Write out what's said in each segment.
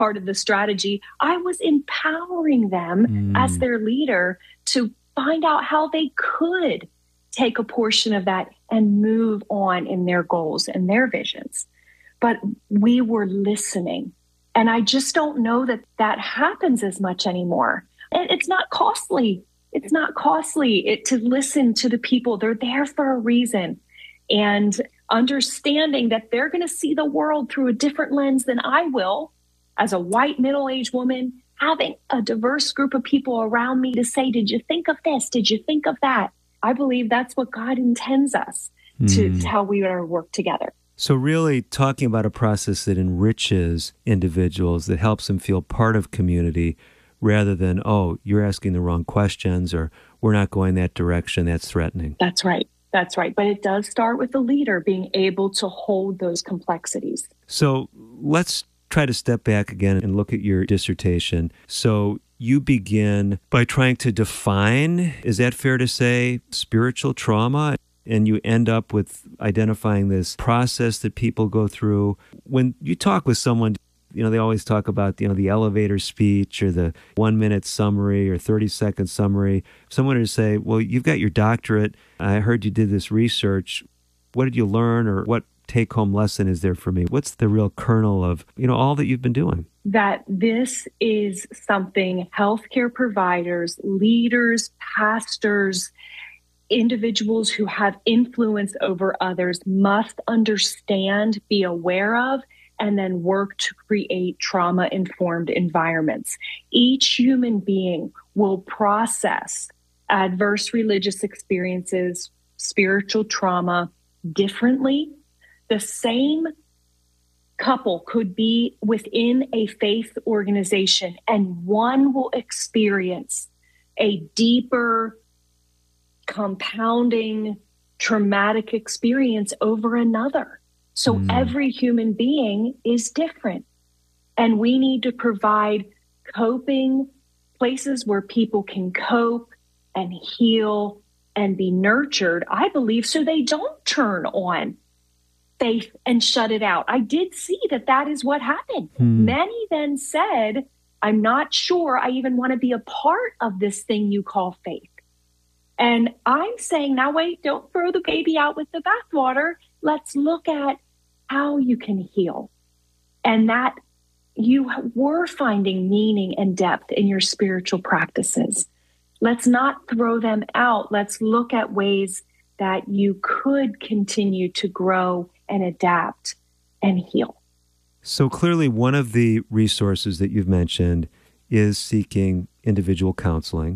part of the strategy, I was empowering them as their leader to find out how they could take a portion of that and move on in their goals and their visions. But we were listening. And I just don't know that that happens as much anymore. And it's not costly. It's not costly to listen to the people. They're there for a reason. And understanding that they're going to see the world through a different lens than I will as a white middle-aged woman, having a diverse group of people around me to say, did you think of this? Did you think of that? I believe that's what God intends us to how we are to work together. So really talking about a process that enriches individuals, that helps them feel part of community, rather than, oh, you're asking the wrong questions, or we're not going that direction, that's threatening. That's right. That's right. But it does start with the leader being able to hold those complexities. So let's try to step back again and look at your dissertation. So you begin by trying to define, is that fair to say, spiritual trauma? And you end up with identifying this process that people go through. When you talk with someone, they always talk about, the elevator speech or the 1-minute summary or 30-second summary. Someone would say, well, you've got your doctorate. I heard you did this research. What did you learn, or what take-home lesson is there for me? What's the real kernel of, all that you've been doing? That this is something healthcare providers, leaders, pastors, individuals who have influence over others must understand, be aware of, and then work to create trauma-informed environments. Each human being will process adverse religious experiences, spiritual trauma differently. The same couple could be within a faith organization, and one will experience a deeper, compounding, traumatic experience over another. So every human being is different. And we need to provide coping places where people can cope and heal and be nurtured, I believe, so they don't turn on faith and shut it out. I did see that is what happened. Many then said, I'm not sure I even want to be a part of this thing you call faith. And I'm saying, now wait, don't throw the baby out with the bathwater. Let's look at how you can heal. And that you were finding meaning and depth in your spiritual practices. Let's not throw them out. Let's look at ways that you could continue to grow and adapt and heal. So clearly one of the resources that you've mentioned is seeking individual counseling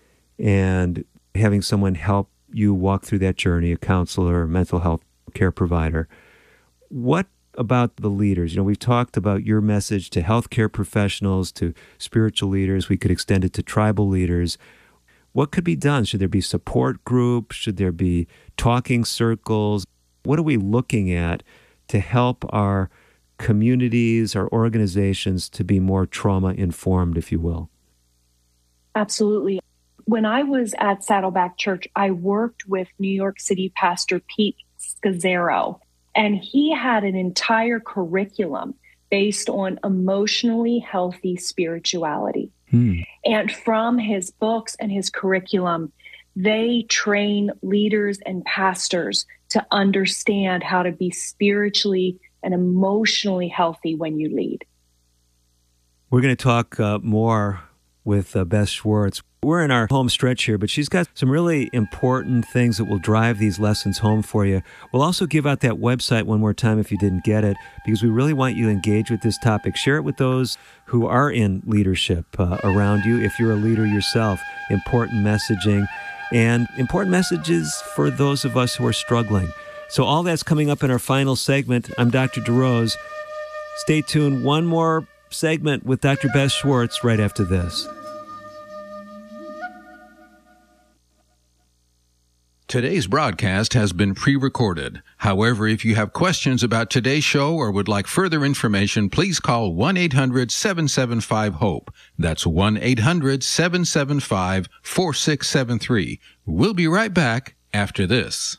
and having someone help you walk through that journey, a counselor, a mental health care provider. What about the leaders? We've talked about your message to healthcare professionals, to spiritual leaders. We could extend it to tribal leaders. What could be done? Should there be support groups? Should there be talking circles? What are we looking at to help our communities, our organizations to be more trauma-informed, if you will? Absolutely. When I was at Saddleback Church, I worked with New York City Pastor Pete Scazzaro, and he had an entire curriculum based on emotionally healthy spirituality. And from his books and his curriculum, they train leaders and pastors to understand how to be spiritually and emotionally healthy when you lead. We're going to talk more with Beth Schwartz. We're in our home stretch here, but she's got some really important things that will drive these lessons home for you. We'll also give out that website one more time if you didn't get it, because we really want you to engage with this topic. Share it with those who are in leadership around you. If you're a leader yourself, important messaging and important messages for those of us who are struggling. So all that's coming up in our final segment. I'm Dr. DeRose. Stay tuned. One more segment with Dr. Beth Schwartz right after this. Today's broadcast has been pre-recorded. However, if you have questions about today's show or would like further information, please call 1-800-775-HOPE. That's 1-800-775-4673. We'll be right back after this.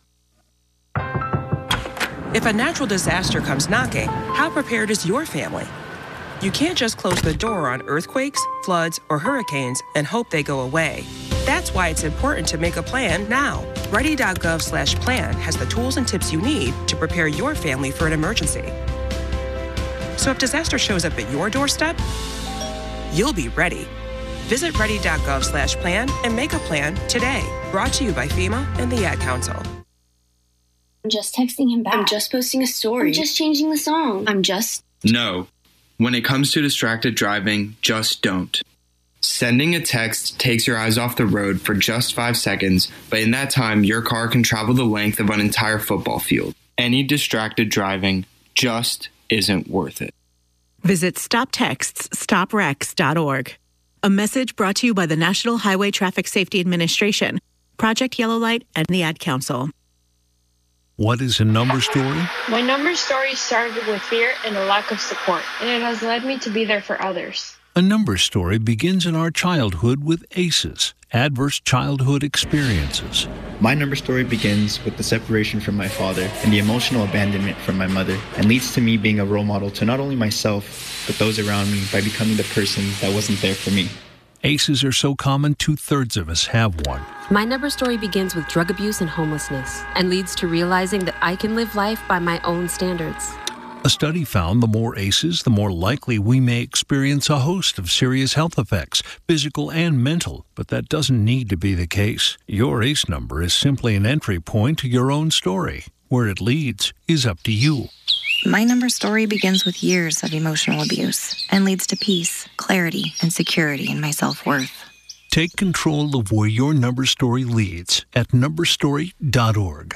If a natural disaster comes knocking, how prepared is your family? You can't just close the door on earthquakes, floods, or hurricanes and hope they go away. That's why it's important to make a plan now. Ready.gov/plan has the tools and tips you need to prepare your family for an emergency. So if disaster shows up at your doorstep, you'll be ready. Visit ready.gov/plan and make a plan today. Brought to you by FEMA and the Ad Council. I'm just texting him back. I'm just posting a story. I'm just changing the song. No. When it comes to distracted driving, just don't. Sending a text takes your eyes off the road for just 5 seconds, but in that time, your car can travel the length of an entire football field. Any distracted driving just isn't worth it. Visit StopTextsStopWrecks.org. A message brought to you by the National Highway Traffic Safety Administration, Project Yellow Light, and the Ad Council. What is a number story? My number story started with fear and a lack of support, and it has led me to be there for others. A number story begins in our childhood with ACEs, adverse childhood experiences. My number story begins with the separation from my father and the emotional abandonment from my mother, and leads to me being a role model to not only myself, but those around me by becoming the person that wasn't there for me. ACEs are so common, 2/3 of us have one. My number story begins with drug abuse and homelessness and leads to realizing that I can live life by my own standards. A study found the more ACEs, the more likely we may experience a host of serious health effects, physical and mental, but that doesn't need to be the case. Your ACE number is simply an entry point to your own story. Where it leads is up to you. My number story begins with years of emotional abuse and leads to peace, clarity, and security in my self-worth. Take control of where your number story leads at numberstory.org.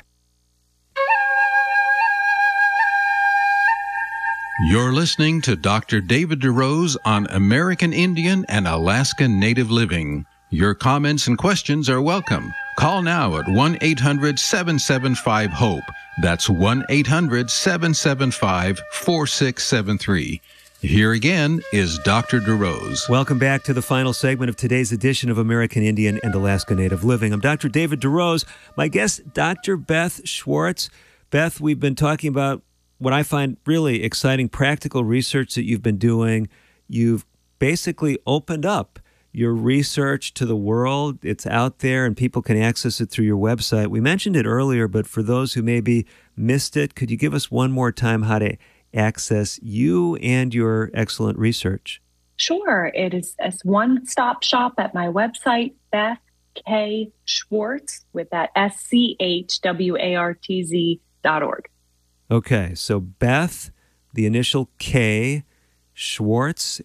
You're listening to Dr. David DeRose on American Indian and Alaska Native Living. Your comments and questions are welcome. Call now at 1-800-775-HOPE. That's 1-800-775-4673. Here again is Dr. DeRose. Welcome back to the final segment of today's edition of American Indian and Alaska Native Living. I'm Dr. David DeRose. My guest, Dr. Beth Schwartz. Beth, we've been talking about what I find really exciting practical research that you've been doing. You've basically opened up your research to the world. It's out there and people can access it through your website. We mentioned it earlier, but for those who maybe missed it, could you give us one more time how to access you and your excellent research? Sure. It is a one-stop shop at my website, Beth K. Schwartz, with that SCHWARTZ.org. Okay, so Beth, the initial K, Schwartz,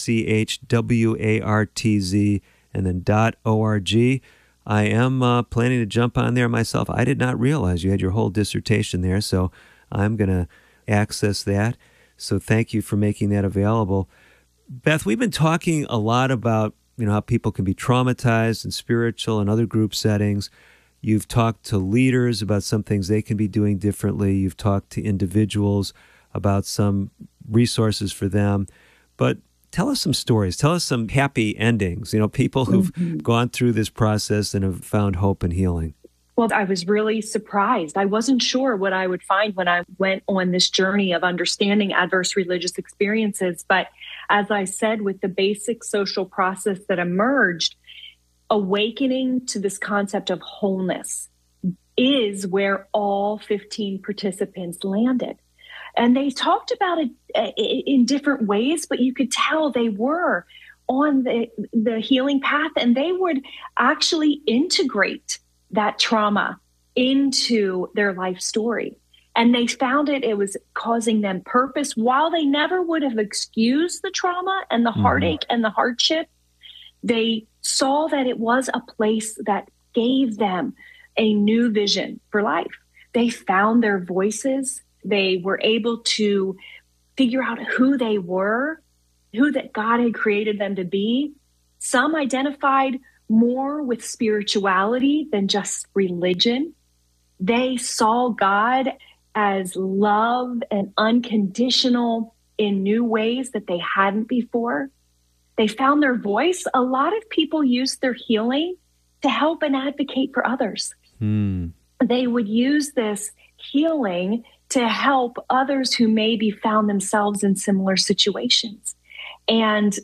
SCHWARTZ, and then .org. I am planning to jump on there myself. I did not realize you had your whole dissertation there, so I'm going to access that. So thank you for making that available. Beth, we've been talking a lot about, how people can be traumatized in spiritual and other group settings. You've talked to leaders about some things they can be doing differently. You've talked to individuals about some resources for them. But tell us some stories. Tell us some happy endings, people who've gone through this process and have found hope and healing. Well, I was really surprised. I wasn't sure what I would find when I went on this journey of understanding adverse religious experiences. But as I said, with the basic social process that emerged, awakening to this concept of wholeness is where all 15 participants landed. And they talked about it in different ways, but you could tell they were on the healing path, and they would actually integrate that trauma into their life story. And they found it was causing them purpose while they never would have excused the trauma and the heartache and the hardship. They saw that it was a place that gave them a new vision for life. They found their voices. They were able to figure out who they were, who that God had created them to be. Some identified more with spirituality than just religion. They saw God as love and unconditional in new ways that they hadn't before. They found their voice. A lot of people used their healing to help and advocate for others. They would use this healing to help others who maybe found themselves in similar situations. And